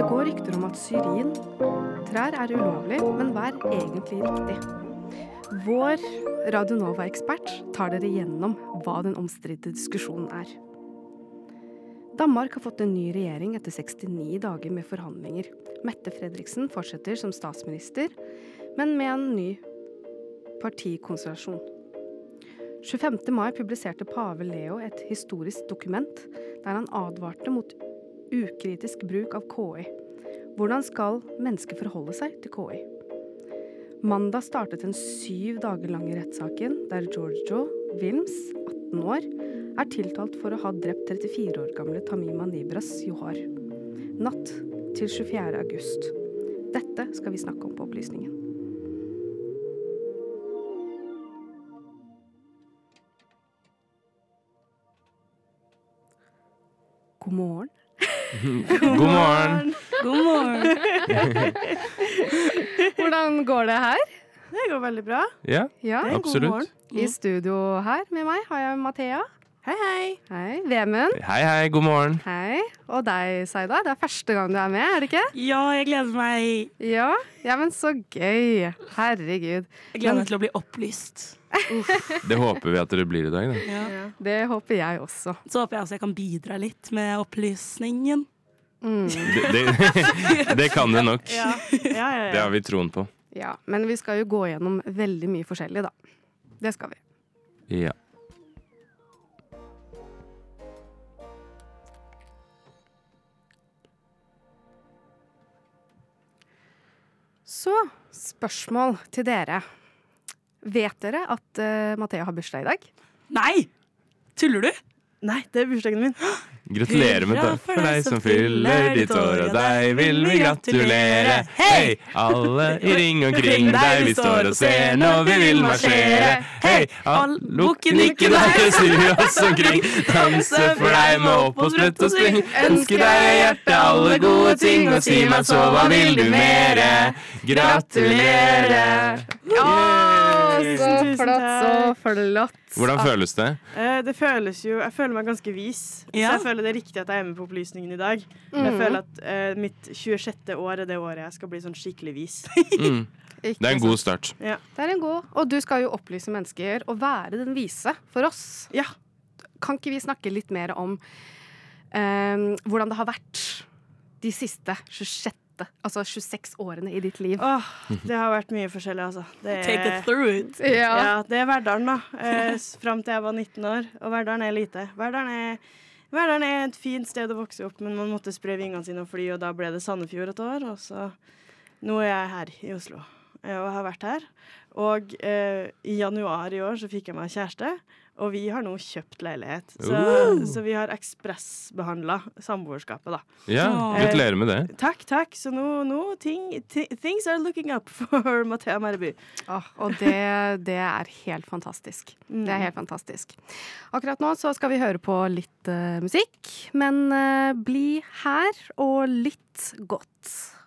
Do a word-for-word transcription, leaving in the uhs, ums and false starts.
Det går rykter om at syrin trær er ulovlig, men hva er egentlig riktig? Vår Radio Nova-ekspert tar dere gjennom hva den omstridte diskusjonen er. Danmark har fått en ny regjering etter sekstini dager med forhandlinger. Mette Fredriksen fortsetter som statsminister, men med en ny partikonstellasjon. tjuefemte mai publiserte pave Leo et historisk dokument der han advarte mot ukritisk bruk av K I. Hvordan skal mennesker forholde seg til K I? Mandag startet en syv dager lange rettssaken der Giorgio Wilms, atten år, er tiltalt for å ha drept trettifire år gamle Tamima Nibras Johar. Natt til tjuefjerde august. Dette skal vi snakke om på opplysningen. God morgen. God morgen. God morgen. Hvordan går det her? Det går veldig bra. Ja, Ja, Det er god absolutt. morgen. i studio her med meg har jeg Mathea. Hei, hei. Hei, Vemund. Hei, hei, god morgen. Hei. Og deg, Saida. Det er første gang du er med, er det ikke? Ja, jeg gleder meg. Ja, ja, men så gøy. Herregud. Jeg gleder meg til å bli opplyst. Det håper vi at dere blir i dag, da. Ja. Det håper jeg også. Så håper jeg også jeg kan bidra litt med opplysningen. Mm. Det, det, det kan du nok. Ja, ja, ja. Det har vi troen på. Ja, men vi skal jo gå gjennom veldig mye forskjellig, da. Det skal vi. Ja. Så, spørsmål til dere. Vet dere at uh, Mathea har bursdag i dag? Nei! Tuller du? Nei, det er bursdagen min. Gratulerer med dag for deg som fyller ditt år, og deg vil vi gratulere. Hei, alle i ring omkring deg, vi står og ser når vi vil marsjere. Hei, all bukken ikke der, snur oss omkring, danse for deg med opp og sprett og spring. Ønsker deg i hjertet alle gode ting, og si meg så, hva vil du mere? Gratulerer. Ja, så Tusen flott, så takk. flott. Hvordan føles det? Eh, det føles jo, jeg føler meg ganske vis. Ja. Så jeg føler det er riktig at jeg er med på opplysningen i dag. Jeg føler at eh, mitt tjuesjette år er det året jeg skal bli sånn skikkelig vis. Mm. Ikke Det er en sant? god start. Ja. Det er en god, og du skal jo opplyse mennesker og være den vise for oss. Ja. Kan ikke vi snakke litt mer om eh, hvordan det har vært de siste tjuesju, altså tjueseks årene i ditt liv? Åh, det har vært mye forskjellig, altså. Det Take it through it. ja, det er Verdalen, da. Eh, s- Fram til jeg var nitten år. Og Verdalen er lite. Verdalen er, Verdalen er et fint sted å vokse opp, men man måtte spre vingene sine og fly, og da ble det Sandefjord et år. Og så nå er jeg her i Oslo, eh, og har vært her. Og eh, i januar i år så fikk jeg meg kjæreste, og vi har nå kjøpt leilighet. Så, Uh. så vi har ekspressbehandla samboerskapet, da. Ja, gratulerer med det. Takk, takk. Så nå, nå ting, ti- things are looking up for Mathea Merby. Åh, og det, det er helt fantastisk. Det er helt fantastisk. Akkurat nå så skal vi høre på litt eh, musikk, men eh, bli her og litt godt.